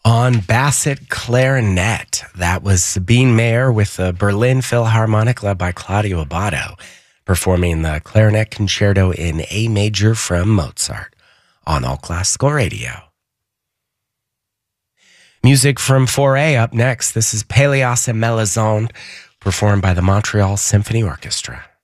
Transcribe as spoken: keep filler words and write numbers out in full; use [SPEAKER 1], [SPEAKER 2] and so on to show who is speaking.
[SPEAKER 1] On Bassett clarinet, that was Sabine Mayer with the Berlin Philharmonic led by Claudio Abbado, performing the Clarinet Concerto in A Major from Mozart on All Classical Radio. Music from four A up next. This is Peleas et Melisande, performed by the Montreal Symphony Orchestra.